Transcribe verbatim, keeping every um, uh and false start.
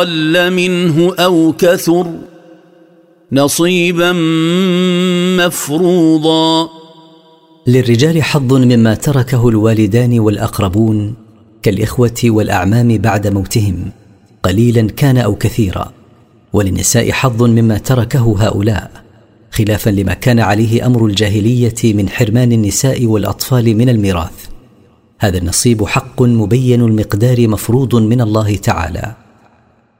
قل منه أو كثر نصيبا مفروضا. للرجال حظ مما تركه الوالدان والأقربون كالإخوة والأعمام بعد موتهم قليلا كان أو كثيرا، وللنساء حظ مما تركه هؤلاء خلافا لما كان عليه أمر الجاهلية من حرمان النساء والأطفال من الميراث. هذا النصيب حق مبين المقدار مفروض من الله تعالى.